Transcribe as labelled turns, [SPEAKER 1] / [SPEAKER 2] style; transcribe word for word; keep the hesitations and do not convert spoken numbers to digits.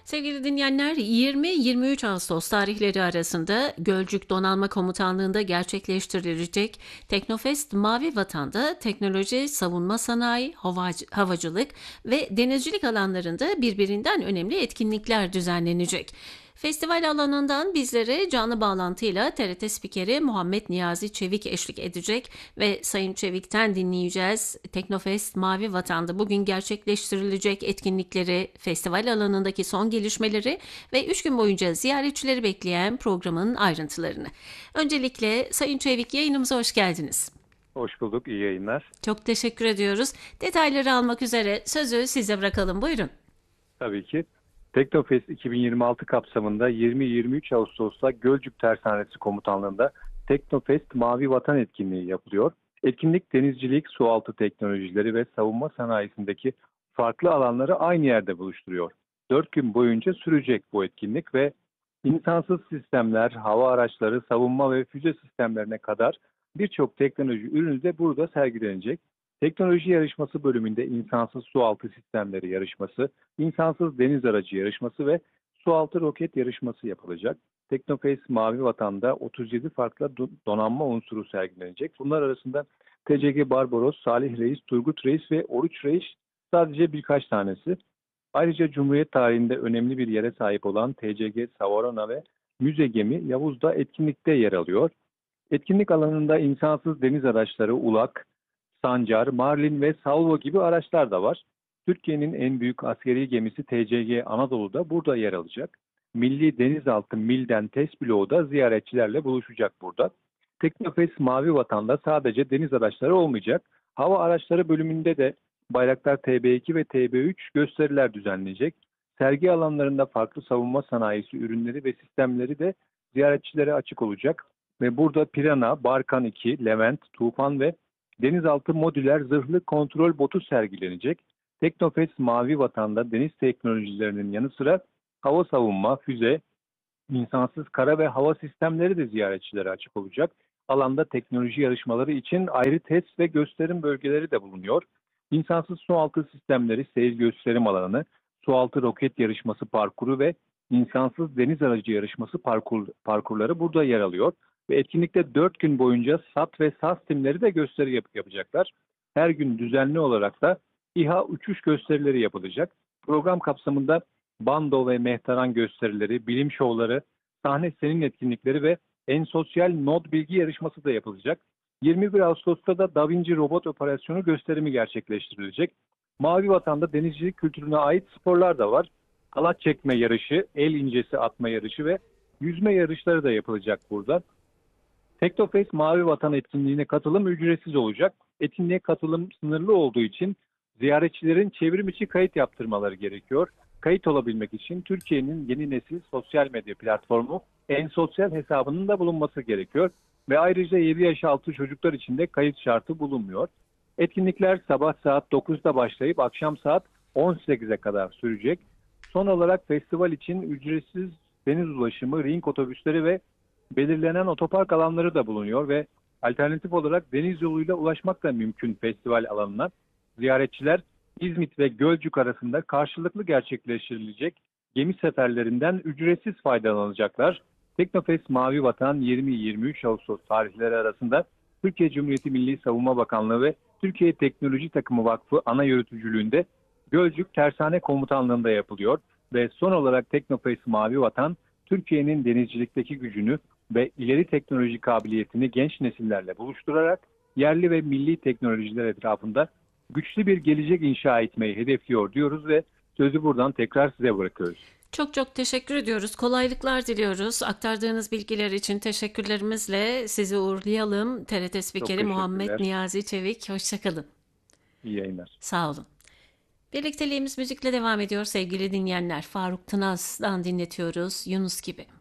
[SPEAKER 1] Sevgili dinleyenler, yirmi yirmi üç Ağustos tarihleri arasında Gölcük Donanma Komutanlığı'nda gerçekleştirilecek Teknofest Mavi Vatan'da teknoloji, savunma sanayi, havac- havacılık ve denizcilik alanlarında birbirinden önemli etkinlikler düzenlenecek. Festival alanından bizlere canlı bağlantıyla T R T spikeri Muhammed Niyazi Çevik eşlik edecek ve Sayın Çevik'ten dinleyeceğiz. Teknofest Mavi Vatan'da bugün gerçekleştirilecek etkinlikleri, festival alanındaki son gelişmeleri ve üç gün boyunca ziyaretçileri bekleyen programın ayrıntılarını. Öncelikle Sayın Çevik, yayınımıza hoş geldiniz.
[SPEAKER 2] Hoş bulduk, iyi yayınlar.
[SPEAKER 1] Çok teşekkür ediyoruz. Detayları almak üzere sözü size bırakalım. Buyurun.
[SPEAKER 2] Tabii ki. Teknofest iki bin yirmi altı kapsamında yirmi yirmi üç Ağustos'ta Gölcük Tersanesi Komutanlığı'nda Teknofest Mavi Vatan etkinliği yapılıyor. Etkinlik denizcilik, sualtı teknolojileri ve savunma sanayisindeki farklı alanları aynı yerde buluşturuyor. Dört gün boyunca sürecek bu etkinlik ve insansız sistemler, hava araçları, savunma ve füze sistemlerine kadar birçok teknoloji ürünü de burada sergilenecek. Teknoloji yarışması bölümünde insansız sualtı sistemleri yarışması, insansız deniz aracı yarışması ve sualtı roket yarışması yapılacak. Teknofest Mavi Vatan'da otuz yedi farklı donanma unsuru sergilenecek. Bunlar arasında T C G Barbaros, Salih Reis, Turgut Reis ve Oruç Reis sadece birkaç tanesi. Ayrıca Cumhuriyet tarihinde önemli bir yere sahip olan T C G Savarona ve müze gemi Yavuz da etkinlikte yer alıyor. Etkinlik alanında insansız deniz araçları Ulak, Sancar, Marlin ve Salvo gibi araçlar da var. Türkiye'nin en büyük askeri gemisi T C G Anadolu da burada yer alacak. Milli Denizaltı Mil'den test bloğu da ziyaretçilerle buluşacak burada. Teknofest Mavi Vatan'da sadece deniz araçları olmayacak. Hava araçları bölümünde de Bayraktar T B iki ve T B üç gösteriler düzenleyecek. Sergi alanlarında farklı savunma sanayisi ürünleri ve sistemleri de ziyaretçilere açık olacak. Ve burada Pirana, Barkan iki, Levent, Tufan ve denizaltı modüler zırhlı kontrol botu sergilenecek. Teknofest Mavi Vatan'da deniz teknolojilerinin yanı sıra hava savunma, füze, insansız kara ve hava sistemleri de ziyaretçilere açık olacak. Alanda teknoloji yarışmaları için ayrı test ve gösterim bölgeleri de bulunuyor. İnsansız sualtı sistemleri seyir gösterim alanı, sualtı roket yarışması parkuru ve insansız deniz aracı yarışması parkur, parkurları burada yer alıyor. Ve etkinlikte dört gün boyunca SAT ve SAS timleri de gösteri yap- yapacaklar. Her gün düzenli olarak da İHA uçuş gösterileri yapılacak. Program kapsamında bando ve mehteran gösterileri, bilim şovları, sahne senin etkinlikleri ve en sosyal nod bilgi yarışması da yapılacak. yirmi bir Ağustos'ta da Da Vinci robot operasyonu gösterimi gerçekleştirilecek. Mavi Vatan'da denizcilik kültürüne ait sporlar da var. Halat çekme yarışı, el incesi atma yarışı ve yüzme yarışları da yapılacak burada. Teknofest Mavi Vatan etkinliğine katılım ücretsiz olacak. Etkinliğe katılım sınırlı olduğu için ziyaretçilerin çevrim içi kayıt yaptırmaları gerekiyor. Kayıt olabilmek için Türkiye'nin yeni nesil sosyal medya platformu En Sosyal hesabının da bulunması gerekiyor. Ve ayrıca yedi yaş altı çocuklar için de kayıt şartı bulunmuyor. Etkinlikler sabah saat dokuzda başlayıp akşam saat on sekize kadar sürecek. Son olarak festival için ücretsiz deniz ulaşımı, ring otobüsleri ve belirlenen otopark alanları da bulunuyor ve alternatif olarak deniz yoluyla ulaşmak da mümkün festival alanına. Ziyaretçiler İzmit ve Gölcük arasında karşılıklı gerçekleştirilecek gemi seferlerinden ücretsiz faydalanacaklar. Teknofest Mavi Vatan yirmi yirmi üç Ağustos tarihleri arasında Türkiye Cumhuriyeti Milli Savunma Bakanlığı ve Türkiye Teknoloji Takımı Vakfı ana yürütücülüğünde Gölcük Tersane Komutanlığı'nda yapılıyor ve son olarak Teknofest Mavi Vatan Türkiye'nin denizcilikteki gücünü ve ileri teknoloji kabiliyetini genç nesillerle buluşturarak yerli ve milli teknolojiler etrafında güçlü bir gelecek inşa etmeyi hedefliyor diyoruz ve sözü buradan tekrar size bırakıyoruz.
[SPEAKER 1] Çok çok teşekkür ediyoruz. Kolaylıklar diliyoruz. Aktardığınız bilgiler için teşekkürlerimizle sizi uğurlayalım. T R T
[SPEAKER 2] Çok
[SPEAKER 1] spikeri Muhammed
[SPEAKER 2] teşekkürler.
[SPEAKER 1] Niyazi Çevik. Hoşçakalın.
[SPEAKER 2] İyi yayınlar.
[SPEAKER 1] Sağ olun. Birlikteliğimiz müzikle devam ediyor sevgili dinleyenler. Faruk Tınaz'dan dinletiyoruz Yunus gibi.